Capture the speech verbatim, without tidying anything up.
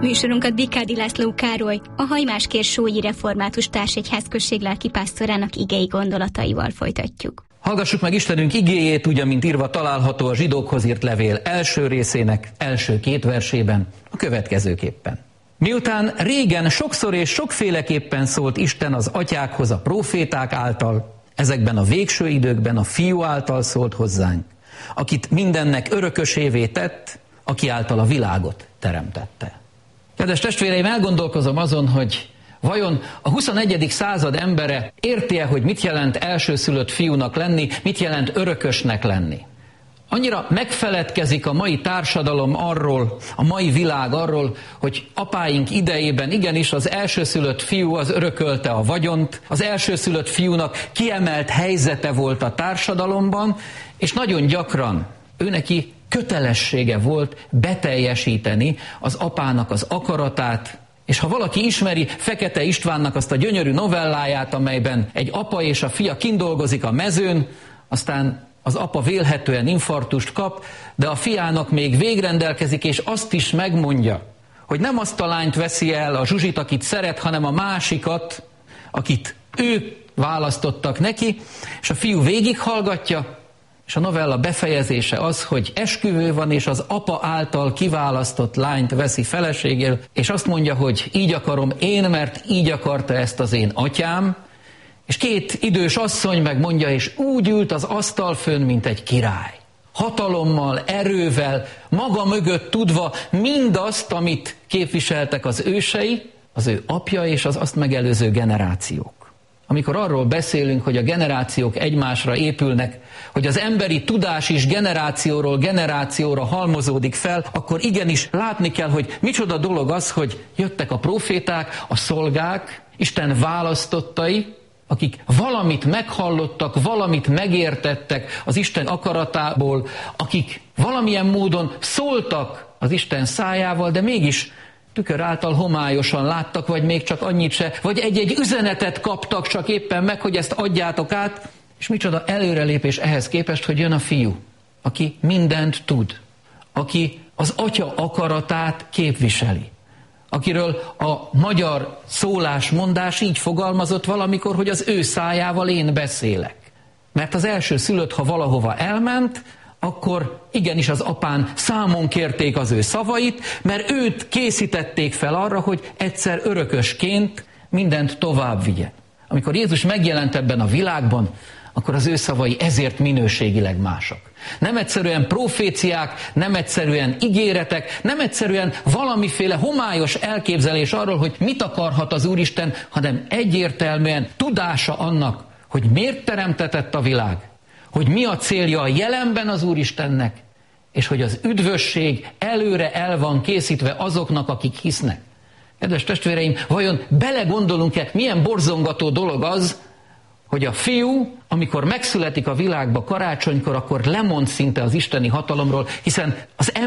Műsorunkat Bikádi László Károly, a Hajmáskér Sólyi Református Társegyház község lelkipásztorának igei gondolataival folytatjuk. Hallgassuk meg Istenünk igéjét, úgy, amint írva található a Zsidókhoz írt levél első részének első két versében, a következőképpen. Miután régen sokszor és sokféleképpen szólt Isten az atyákhoz a próféták által, ezekben a végső időkben a Fiú által szólt hozzánk, akit mindennek örökösévé tett, aki által a világot teremtette. Kedves testvéreim, elgondolkozom azon, hogy vajon a huszonegyedik század embere érti-e, hogy mit jelent elsőszülött fiúnak lenni, mit jelent örökösnek lenni? Annyira megfeledkezik a mai társadalom arról, a mai világ arról, hogy apáink idejében igenis az elsőszülött fiú az örökölte a vagyont, az elsőszülött fiúnak kiemelt helyzete volt a társadalomban, és nagyon gyakran őneki kötelessége volt beteljesíteni az apának az akaratát, és ha valaki ismeri Fekete Istvánnak azt a gyönyörű novelláját, amelyben egy apa és a fia kindolgozik a mezőn, aztán az apa vélhetően infarktust kap, de a fiának még végrendelkezik, és azt is megmondja, hogy nem azt a lányt veszi el, a Zsuzsit, akit szeret, hanem a másikat, akit ők választottak neki, és a fiú végighallgatja, és a novella befejezése az, hogy esküvő van, és az apa által kiválasztott lányt veszi feleségül, és azt mondja, hogy így akarom én, mert így akarta ezt az én atyám, és két idős asszony megmondja, és úgy ült az asztal fönn, mint egy király. Hatalommal, erővel, maga mögött tudva mindazt, amit képviseltek az ősei, az ő apja és az azt megelőző generációk. Amikor arról beszélünk, hogy a generációk egymásra épülnek, hogy az emberi tudás is generációról generációra halmozódik fel, akkor igenis látni kell, hogy micsoda dolog az, hogy jöttek a proféták, a szolgák, Isten választottai, akik valamit meghallottak, valamit megértettek az Isten akaratából, akik valamilyen módon szóltak az Isten szájával, de mégis tükör által homályosan láttak, vagy még csak annyit se, vagy egy-egy üzenetet kaptak csak éppen meg, hogy ezt adjátok át, és micsoda előrelépés ehhez képest, hogy jön a fiú, aki mindent tud, aki az atya akaratát képviseli, akiről a magyar szólásmondás így fogalmazott valamikor, hogy az ő szájával én beszélek. Mert az első szülött, ha valahova elment, akkor igenis az apán számon kérték az ő szavait, mert őt készítették fel arra, hogy egyszer örökösként mindent tovább vigye. Amikor Jézus megjelent ebben a világban, akkor az ő szavai ezért minőségileg mások. Nem egyszerűen proféciák, nem egyszerűen ígéretek, nem egyszerűen valamiféle homályos elképzelés arról, hogy mit akarhat az Úristen, hanem egyértelműen tudása annak, hogy miért teremtetett a világ, hogy mi a célja a jelenben az Úristennek, és hogy az üdvösség előre el van készítve azoknak, akik hisznek. Kedves testvéreim, vajon belegondolunk-e, milyen borzongató dolog az, hogy a fiú, amikor megszületik a világba karácsonykor, akkor lemond szinte az isteni hatalomról, hiszen az